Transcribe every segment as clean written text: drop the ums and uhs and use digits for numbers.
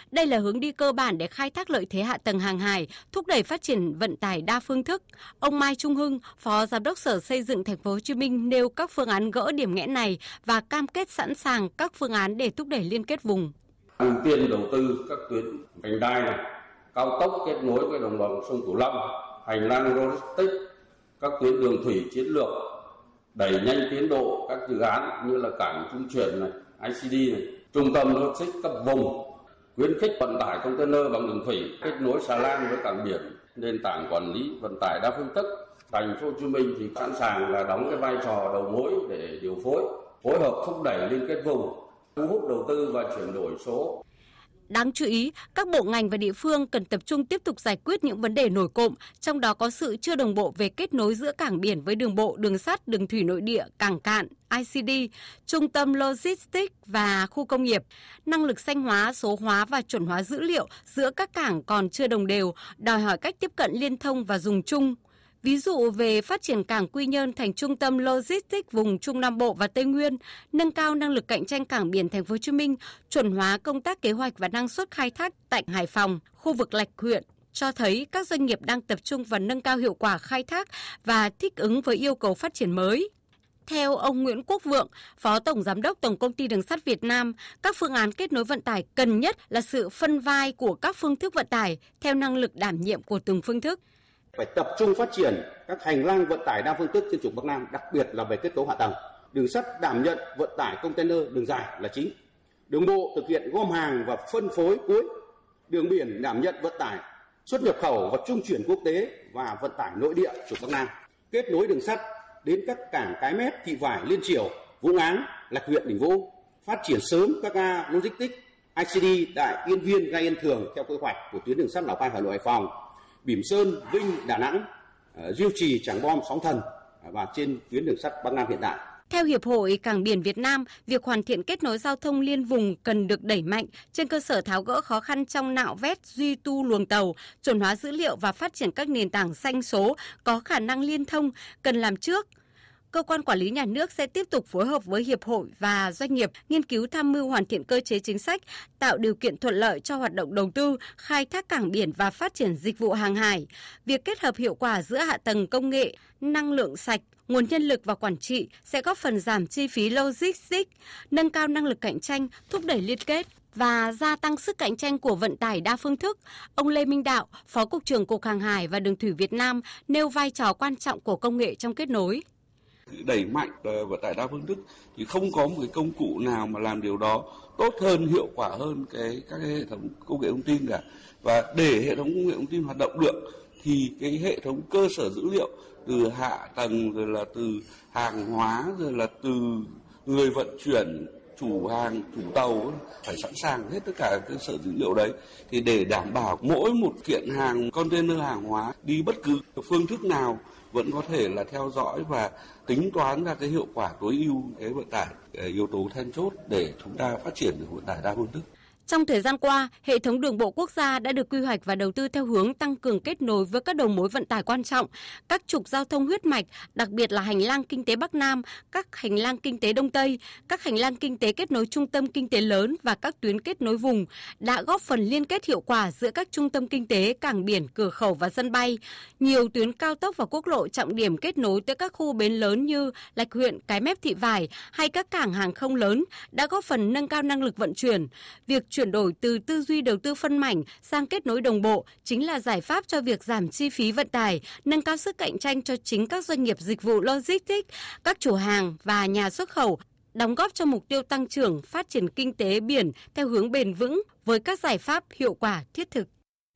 Đây là hướng đi cơ bản để khai thác lợi thế hạ tầng hàng hải, thúc đẩy phát triển vận tải đa phương thức. Ông Mai Trung Hưng, Phó Giám đốc Sở Xây dựng Thành phố Hồ Chí Minh nêu các phương án gỡ điểm nghẽn này và cam kết sẵn sàng các phương án để thúc đẩy liên kết vùng. Ưu tiên đầu tư các tuyến vành đai này, cao tốc kết nối với đồng bằng sông Cửu Long, hành lang logistics, các tuyến đường thủy chiến lược, đẩy nhanh tiến độ các dự án như là cảng trung chuyển này, ICD này, trung tâm logistics cấp vùng, khuyến khích vận tải container bằng đường thủy, kết nối xà lan với cảng biển, nền tảng quản lý vận tải đa phương thức. Thành phố Hồ Chí Minh thì sẵn sàng là đóng cái vai trò đầu mối để điều phối hợp thúc đẩy liên kết vùng, thu hút đầu tư và chuyển đổi số. Đáng chú ý, các bộ ngành và địa phương cần tập trung tiếp tục giải quyết những vấn đề nổi cộm, trong đó có sự chưa đồng bộ về kết nối giữa cảng biển với đường bộ, đường sắt, đường thủy nội địa, cảng cạn, ICD, trung tâm logistics và khu công nghiệp. Năng lực xanh hóa, số hóa và chuẩn hóa dữ liệu giữa các cảng còn chưa đồng đều, đòi hỏi cách tiếp cận liên thông và dùng chung. Ví dụ về phát triển cảng Quy Nhơn thành trung tâm logistics vùng Trung Nam Bộ và Tây Nguyên, nâng cao năng lực cạnh tranh cảng biển Thành phố Hồ Chí Minh, chuẩn hóa công tác kế hoạch và năng suất khai thác tại Hải Phòng, khu vực Lạch Huyện, cho thấy các doanh nghiệp đang tập trung vào nâng cao hiệu quả khai thác và thích ứng với yêu cầu phát triển mới. Theo ông Nguyễn Quốc Vượng, Phó Tổng Giám đốc Tổng Công ty Đường sắt Việt Nam, các phương án kết nối vận tải cần nhất là sự phân vai của các phương thức vận tải theo năng lực đảm nhiệm của từng phương thức. Phải tập trung phát triển các hành lang vận tải đa phương thức trên trục Bắc Nam, đặc biệt là về kết cấu hạ tầng. Đường sắt đảm nhận vận tải container đường dài là chính. Đường bộ thực hiện gom hàng và phân phối cuối. Đường biển đảm nhận vận tải xuất nhập khẩu và trung chuyển quốc tế và vận tải nội địa trục Bắc Nam. Kết nối đường sắt đến các cảng Cái Mép, Thị Vải, Liên Chiểu, Vũng Áng, Lạch Huyện, Đình Vũ. Phát triển sớm các ga logistics ICD tại Yên Viên, ga Yên Thường theo quy hoạch của tuyến đường sắt Lào Cai, Hà Nội, Hải Phòng, Bỉm Sơn, Vinh, Đà Nẵng, Diêu Trì, Trảng Bom, Sóng Thần và trên tuyến đường sắt Bắc Nam hiện tại. Theo Hiệp hội Cảng biển Việt Nam, việc hoàn thiện kết nối giao thông liên vùng cần được đẩy mạnh trên cơ sở tháo gỡ khó khăn trong nạo vét, duy tu luồng tàu, chuẩn hóa dữ liệu và phát triển các nền tảng xanh số có khả năng liên thông cần làm trước. Cơ quan quản lý nhà nước sẽ tiếp tục phối hợp với hiệp hội và doanh nghiệp nghiên cứu tham mưu hoàn thiện cơ chế chính sách, tạo điều kiện thuận lợi cho hoạt động đầu tư, khai thác cảng biển và phát triển dịch vụ hàng hải. Việc kết hợp hiệu quả giữa hạ tầng công nghệ, năng lượng sạch, nguồn nhân lực và quản trị sẽ góp phần giảm chi phí logistics, nâng cao năng lực cạnh tranh, thúc đẩy liên kết và gia tăng sức cạnh tranh của vận tải đa phương thức. Ông Lê Minh Đạo, Phó Cục trưởng Cục Hàng hải và Đường thủy Việt Nam nêu vai trò quan trọng của công nghệ trong kết nối. Đẩy mạnh vận tải đa phương thức thì không có một cái công cụ nào mà làm điều đó tốt hơn, hiệu quả hơn các hệ thống công nghệ thông tin cả. Và để hệ thống công nghệ thông tin hoạt động được thì cái hệ thống cơ sở dữ liệu từ hạ tầng, rồi là từ hàng hóa, rồi là từ người vận chuyển, chủ hàng, chủ tàu phải sẵn sàng hết tất cả cơ sở dữ liệu đấy, thì để đảm bảo mỗi một kiện hàng container hàng hóa đi bất cứ phương thức nào vẫn có thể là theo dõi và tính toán ra cái hiệu quả tối ưu cái vận tải, yếu tố then chốt để chúng ta phát triển được vận tải đa phương thức. Trong thời gian qua, hệ thống đường bộ quốc gia đã được quy hoạch và đầu tư theo hướng tăng cường kết nối với các đầu mối vận tải quan trọng, các trục giao thông huyết mạch, đặc biệt là hành lang kinh tế Bắc Nam, các hành lang kinh tế Đông Tây, các hành lang kinh tế kết nối trung tâm kinh tế lớn và các tuyến kết nối vùng, đã góp phần liên kết hiệu quả giữa các trung tâm kinh tế, cảng biển, cửa khẩu và sân bay. Nhiều tuyến cao tốc và quốc lộ trọng điểm kết nối tới các khu bến lớn như Lạch Huyện, Cái Mép, Thị Vải hay các cảng hàng không lớn đã góp phần nâng cao năng lực vận chuyển. Việc chuyển đổi từ tư duy đầu tư phân mảnh sang kết nối đồng bộ chính là giải pháp cho việc giảm chi phí vận tải, nâng cao sức cạnh tranh cho chính các doanh nghiệp dịch vụ logistics, các chủ hàng và nhà xuất khẩu, đóng góp cho mục tiêu tăng trưởng, phát triển kinh tế biển theo hướng bền vững với các giải pháp hiệu quả thiết thực.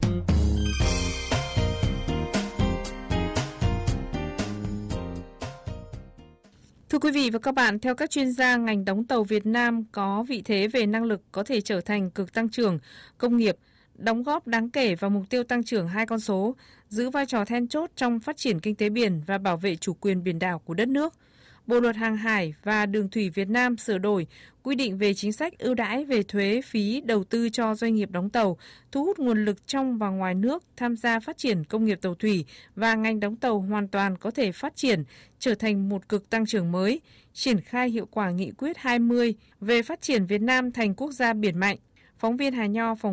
Thưa quý vị và các bạn, theo các chuyên gia, ngành đóng tàu Việt Nam có vị thế về năng lực có thể trở thành cực tăng trưởng công nghiệp, đóng góp đáng kể vào mục tiêu tăng trưởng hai con số, giữ vai trò then chốt trong phát triển kinh tế biển và bảo vệ chủ quyền biển đảo của đất nước. Bộ luật Hàng hải và Đường thủy Việt Nam sửa đổi quy định về chính sách ưu đãi về thuế phí đầu tư cho doanh nghiệp đóng tàu, thu hút nguồn lực trong và ngoài nước tham gia phát triển công nghiệp tàu thủy, và ngành đóng tàu hoàn toàn có thể phát triển trở thành một cực tăng trưởng mới, triển khai hiệu quả nghị quyết 20 về phát triển Việt Nam thành quốc gia biển mạnh. Phóng viên Hà Nho, phòng